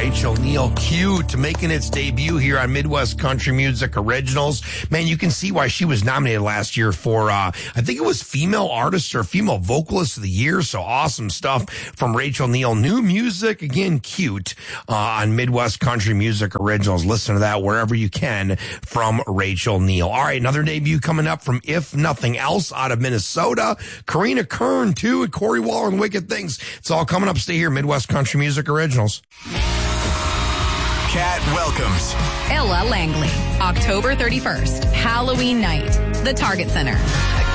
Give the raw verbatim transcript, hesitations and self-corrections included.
Rachel Neal, Cute, making its debut here on Midwest Country Music Originals. Man, you can see why she was nominated last year for, uh, I think it was Female Artist or Female Vocalist of the Year. So awesome stuff from Rachel Neal. New music, again, Cute, uh, on Midwest Country Music Originals. Listen to that wherever you can from Rachel Neal. All right, another debut coming up from If Nothing Else out of Minnesota. Karina Kern, too, and Corey Waller and Wicked Things. It's all coming up. Stay here, Midwest Country Music Originals. Cat welcomes Ella Langley, October thirty-first, Halloween night, the Target Center.